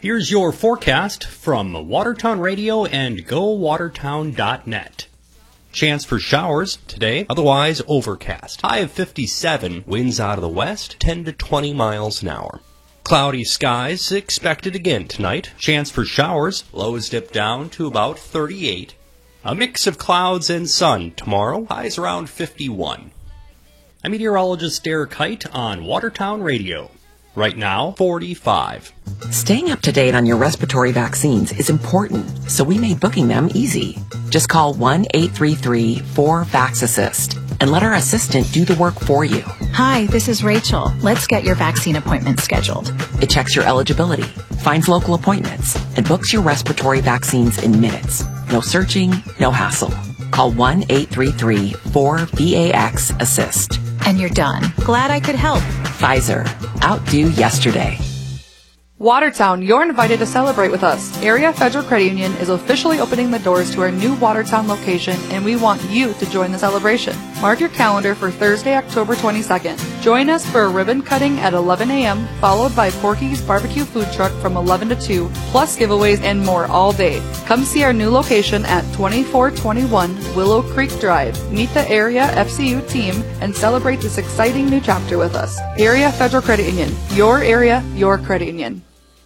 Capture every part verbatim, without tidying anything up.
Here's your forecast from Watertown Radio and go watertown dot net. Chance for showers today, otherwise overcast. High of fifty-seven, winds out of the west, ten to twenty miles an hour. Cloudy skies expected again tonight. Chance for showers, lows dip down to about thirty-eight. A mix of clouds and sun tomorrow, highs around fifty-one. I'm meteorologist Derek Height on Watertown Radio. Right now, forty-five. Staying up to date on your respiratory vaccines is important, so we made booking them easy. Just call one eight three three four VAX-ASSIST and let our assistant do the work for you. Hi, this is Rachel. Let's get your vaccine appointment scheduled. It checks your eligibility, finds local appointments, and books your respiratory vaccines in minutes. No searching, no hassle. Call one eight three three four VAX-ASSIST. And you're done. Glad I could help. Pfizer. Outdo yesterday. Watertown, you're invited to celebrate with us. Area Federal Credit Union is officially opening the doors to our new Watertown location, and we want you to join the celebration. Mark your calendar for Thursday, October twenty-second. Join us for a ribbon cutting at eleven a.m., followed by Porky's Barbecue Food Truck from eleven to two, plus giveaways and more all day. Come see our new location at twenty-four twenty-one Willow Creek Drive. Meet the Area F C U team and celebrate this exciting new chapter with us. Area Federal Credit Union. Your area, your credit union.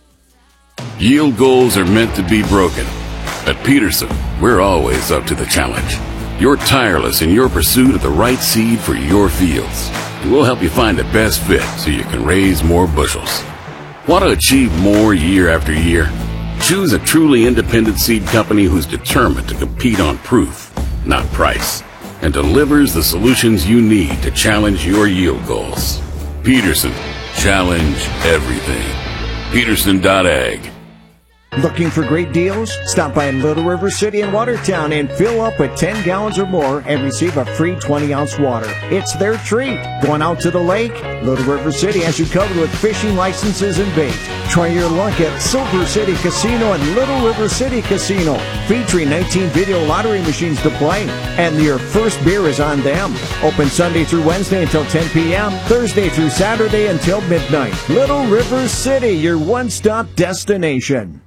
Yield goals are meant to be broken. At Peterson, we're always up to the challenge. You're tireless in your pursuit of the right seed for your fields. And we'll help you find the best fit so you can raise more bushels. Want to achieve more year after year? Choose a truly independent seed company who's determined to compete on proof, not price, and delivers the solutions you need to challenge your yield goals. Peterson, challenge everything. Peterson dot ag. Looking for great deals? Stop by Little River City in Watertown and fill up with ten gallons or more and receive a free twenty ounce water. It's their treat. Going out to the lake? Little River City has you covered with fishing licenses and bait. Try your luck at Silver City Casino and Little River City Casino, featuring nineteen video lottery machines to play. And your first beer is on them. Open Sunday through Wednesday until ten p.m., Thursday through Saturday until midnight. Little River City, your one-stop destination.